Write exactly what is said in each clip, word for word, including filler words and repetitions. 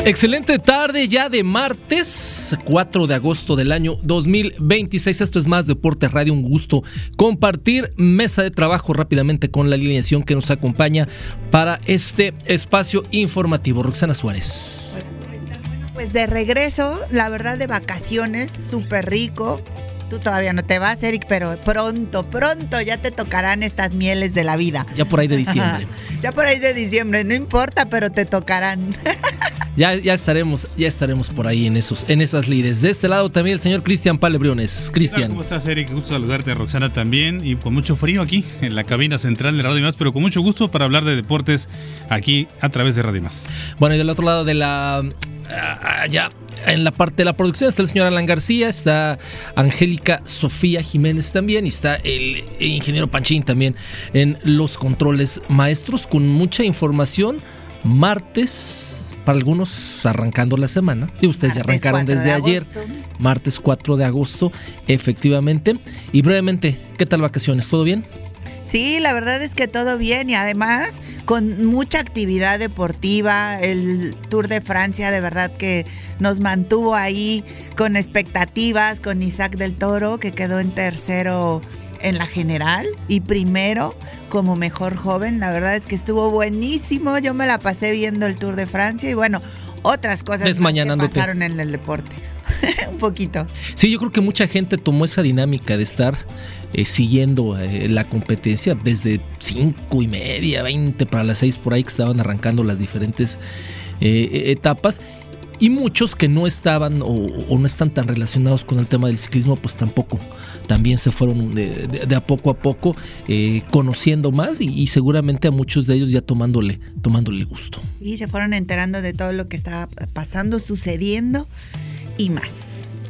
Excelente tarde ya de martes cuatro de agosto del año dos mil veintiséis. Esto es Más Deporte Radio. Un gusto compartir mesa de trabajo rápidamente con la alineación que nos acompaña para este espacio informativo. Roxana Suárez. Pues de regreso, la verdad, de vacaciones, súper rico. Tú todavía no te vas, Eric, pero pronto, pronto ya te tocarán estas mieles de la vida. Ya por ahí de diciembre. Ya por ahí de diciembre, no importa, pero te tocarán. Ya, ya estaremos, ya estaremos por ahí en esos, en esas lides. De este lado también el señor Cristian Palebriones. Cristian. ¿Cómo estás, Eric? Gusto saludarte, Roxana también, y con mucho frío aquí en la cabina central de Radio Más, pero con mucho gusto para hablar de deportes aquí a través de Radio Más. Bueno, y del otro lado de la allá en la parte de la producción está el señor Alan García, está Angélica Sofía Jiménez también, y está el ingeniero Panchín también en los controles maestros, con mucha información. Martes, para algunos arrancando la semana, y ustedes ya arrancaron desde ayer, martes cuatro de agosto, efectivamente. Y brevemente, ¿qué tal vacaciones? ¿Todo bien? Sí, la verdad es que todo bien, y además con mucha actividad deportiva. El Tour de Francia de verdad que nos mantuvo ahí con expectativas, con Isaac del Toro, que quedó en tercero en la general y primero como mejor joven. La verdad es que estuvo buenísimo. Yo me la pasé viendo el Tour de Francia y bueno, otras cosas más que pasaron en el deporte. Un poquito. Sí, yo creo que mucha gente tomó esa dinámica de estar eh, siguiendo eh, la competencia desde cinco y media, veinte para las seis por ahí, que estaban arrancando las diferentes eh, etapas. Y muchos que no estaban o, o no están tan relacionados con el tema del ciclismo, pues tampoco, también se fueron de, de, de a poco a poco eh, conociendo más, y, y seguramente a muchos de ellos ya tomándole, tomándole gusto. Y se fueron enterando de todo lo que estaba pasando, sucediendo y más.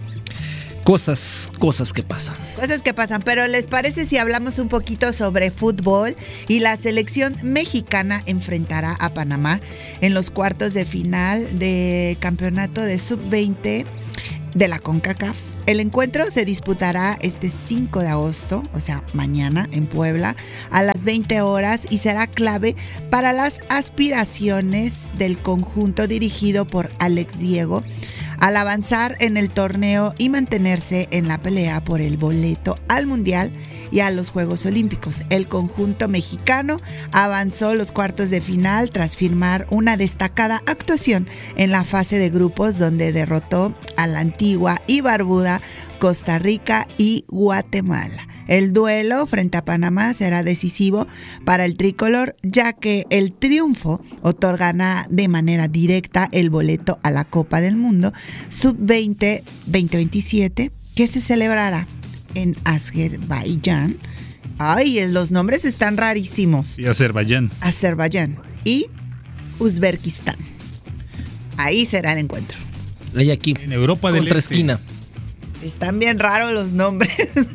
Cosas, cosas que pasan. Cosas que pasan, pero ¿les parece si hablamos un poquito sobre fútbol? Y la selección mexicana enfrentará a Panamá en los cuartos de final de campeonato de sub veinte de la CONCACAF. El encuentro se disputará este cinco de agosto, o sea, mañana en Puebla, a las veinte horas, y será clave para las aspiraciones del conjunto dirigido por Alex Diego al avanzar en el torneo y mantenerse en la pelea por el boleto al Mundial y a los Juegos Olímpicos. El conjunto mexicano avanzó los cuartos de final tras firmar una destacada actuación en la fase de grupos, donde derrotó a la antigua y barbuda Costa Rica y Guatemala. El duelo frente a Panamá será decisivo para el tricolor, ya que el triunfo otorgará de manera directa el boleto a la Copa del Mundo sub veinte veinte veintisiete, que se celebrará en Azerbaiyán. Ay, los nombres están rarísimos. Y Azerbaiyán. Azerbaiyán y Uzbekistán. Ahí será el encuentro. Hay aquí, en Europa del contra Este. esquina. Están bien raros los nombres.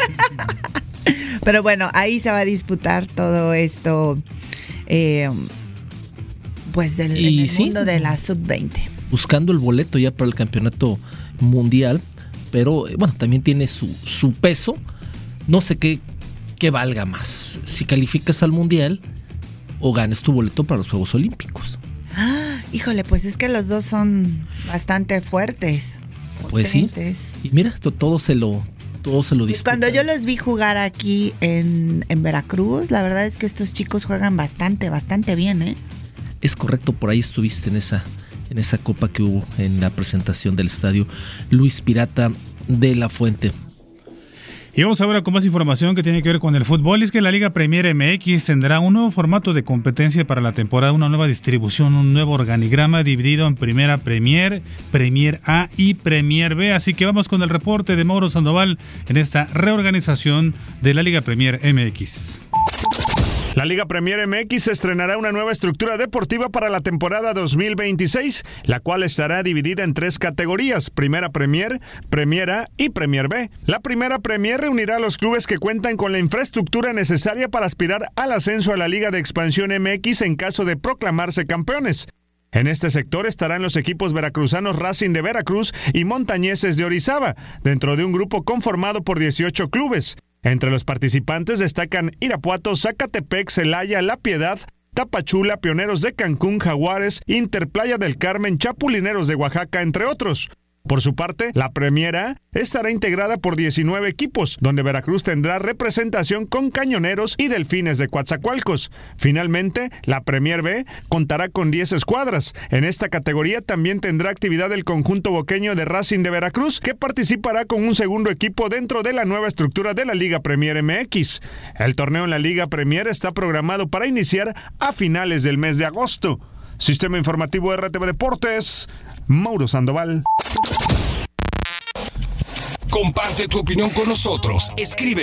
Pero bueno, ahí se va a disputar todo esto, eh, pues del en el sí, mundo de la sub veinte. Buscando el boleto ya para el campeonato mundial, pero bueno, también tiene su, su peso. No sé qué, qué valga más, si calificas al mundial o ganes tu boleto para los Juegos Olímpicos. Ah, híjole, pues es que los dos son bastante fuertes. Pues potentes. Sí. Y mira, esto todo se lo todo se lo pues cuando yo los vi jugar aquí en, en Veracruz, la verdad es que estos chicos juegan bastante, bastante bien, ¿eh? Es correcto, por ahí estuviste en esa en esa copa que hubo en la presentación del estadio Luis Pirata de la Fuente. Y vamos ahora con más información que tiene que ver con el fútbol. Es que la Liga Premier M X tendrá un nuevo formato de competencia para la temporada, una nueva distribución, un nuevo organigrama dividido en Primera Premier, Premier A y Premier B. Así que vamos con el reporte de Mauro Sandoval en esta reorganización de la Liga Premier M X. La Liga Premier M X estrenará una nueva estructura deportiva para la temporada dos mil veintiséis, la cual estará dividida en tres categorías: Primera Premier, Premier A y Premier B. La Primera Premier reunirá a los clubes que cuentan con la infraestructura necesaria para aspirar al ascenso a la Liga de Expansión M X en caso de proclamarse campeones. En este sector estarán los equipos veracruzanos Racing de Veracruz y Montañeses de Orizaba, dentro de un grupo conformado por dieciocho clubes. Entre los participantes destacan Irapuato, Zacatepec, Celaya, La Piedad, Tapachula, Pioneros de Cancún, Jaguares, Inter Playa del Carmen, Chapulineros de Oaxaca, entre otros. Por su parte, la Premier A estará integrada por diecinueve equipos, donde Veracruz tendrá representación con Cañoneros y Delfines de Coatzacoalcos. Finalmente, la Premier B contará con diez escuadras. En esta categoría también tendrá actividad el conjunto boqueño de Racing de Veracruz, que participará con un segundo equipo dentro de la nueva estructura de la Liga Premier M X. El torneo en la Liga Premier está programado para iniciar a finales del mes de agosto. Sistema Informativo R T V Deportes, Mauro Sandoval. Comparte tu opinión con nosotros. Escribe